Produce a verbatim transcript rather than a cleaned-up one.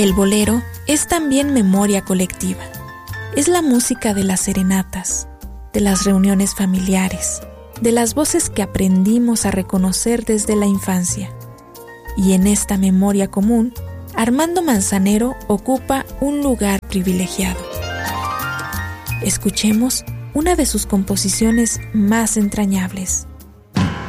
El bolero es también memoria colectiva. Es la música de las serenatas, de las reuniones familiares, de las voces que aprendimos a reconocer desde la infancia. Y en esta memoria común, Armando Manzanero ocupa un lugar privilegiado. Escuchemos una de sus composiciones más entrañables,